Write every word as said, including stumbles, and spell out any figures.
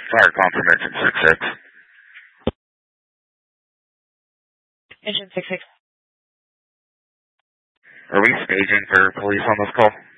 Fire confirmation six six. Engine six six. Are we staging for police on this call?